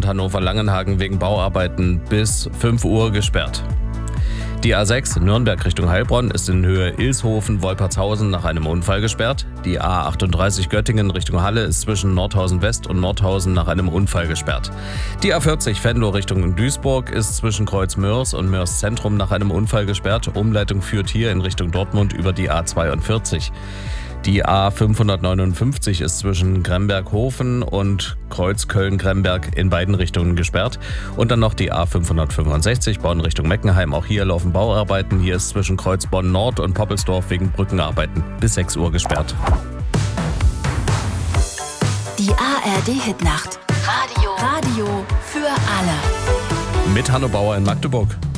und Hannover-Langenhagen wegen Bauarbeiten bis 5 Uhr gesperrt. Die A6 Nürnberg Richtung Heilbronn ist in Höhe Ilshofen-Wolpertshausen nach einem Unfall gesperrt. Die A38 Göttingen Richtung Halle ist zwischen Nordhausen West und Nordhausen nach einem Unfall gesperrt. Die A40 Venlo Richtung Duisburg ist zwischen Kreuz Mörs und Mörs Zentrum nach einem Unfall gesperrt. Umleitung führt hier in Richtung Dortmund über die A42. Die A559 ist zwischen Gremberghofen und Kreuz Köln-Gremberg in beiden Richtungen gesperrt. Und dann noch die A565 Bonn Richtung Meckenheim. Auch hier laufen Bauarbeiten. Hier ist zwischen Kreuz Bonn Nord und Poppelsdorf wegen Brückenarbeiten bis 6 Uhr gesperrt. Die ARD-Hitnacht. Radio für alle. Mit Hanno Bauer in Magdeburg.